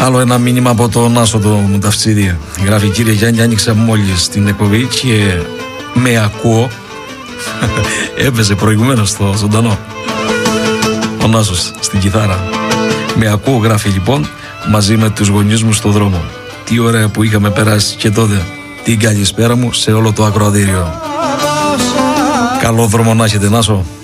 Άλλο ένα μήνυμα από τον Άσο το Μουταυτσίδη. Γράφει: κύριε Γιάννη, άνοιξα μόλις την εκπομπή και με ακούω. Έπαιζε προηγουμένως στο ζωντανό ο Νάσος στην κιθάρα. Με ακούω, γράφει λοιπόν, μαζί με τους γονείς μου στο δρόμο. Τι ωραία που είχαμε περάσει και τότε. Την καλησπέρα μου σε όλο το ακροατήριο. Καλό δρόμο να έχετε, Νάσο.